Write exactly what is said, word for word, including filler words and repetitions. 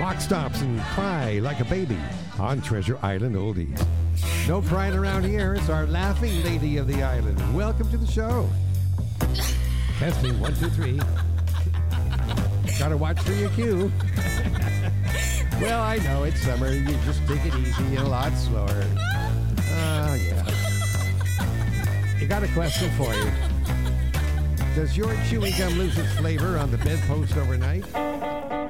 Clock stops and cry like a baby on Treasure Island Oldies. No crying around here. It's our laughing lady of the island. Welcome to the show. Testing, one, two, three. Gotta watch for your cue. Well, I know it's summer. You just take it easy and a lot slower. Oh, yeah. You got a question for you. Does your chewing gum lose its flavor on the bedpost overnight?